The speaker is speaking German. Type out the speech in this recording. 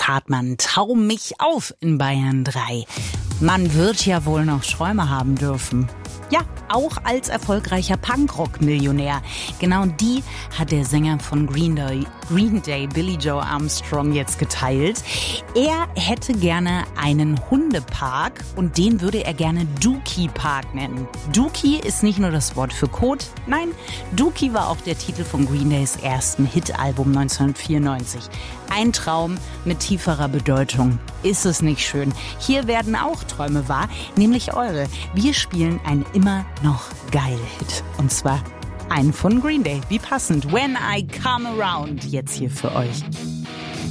Hartmann, Tau mich auf in Bayern 3. Man wird ja wohl noch Träume haben dürfen. Ja, auch als erfolgreicher Punkrock-Millionär. Genau die hat der Sänger von Green Day, Billy Joe Armstrong, jetzt geteilt. Er hätte gerne einen Hundepark und den würde er gerne Dookie Park nennen. Dookie ist nicht nur das Wort für Kot, nein, Dookie war auch der Titel von Green Days ersten Hitalbum 1994. Ein Traum mit tieferer Bedeutung. Ist es nicht schön? Hier werden auch Träume wahr, nämlich eure. Wir spielen einen immer noch geil Hit. Und zwar einen von Green Day. Wie passend. When I Come Around. Jetzt hier für euch.